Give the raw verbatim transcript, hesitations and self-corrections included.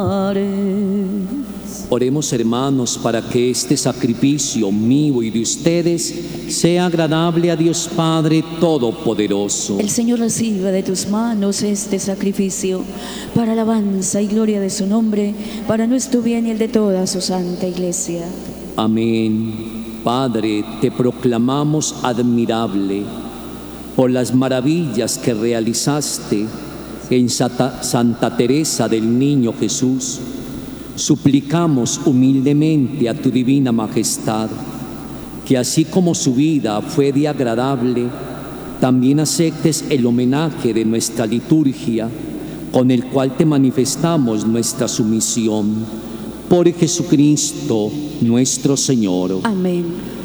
Oremos, hermanos, para que este sacrificio mío y de ustedes sea agradable a Dios Padre Todopoderoso. El Señor reciba de tus manos este sacrificio para alabanza y gloria de su nombre, para nuestro bien y el de toda su santa Iglesia. Amén. Padre, te proclamamos admirable por las maravillas que realizaste en Santa, Santa Teresa del Niño Jesús. Suplicamos humildemente a tu divina majestad que así como su vida fue de agradable, también aceptes el homenaje de nuestra liturgia, con el cual te manifestamos nuestra sumisión. Por Jesucristo nuestro Señor. Amén.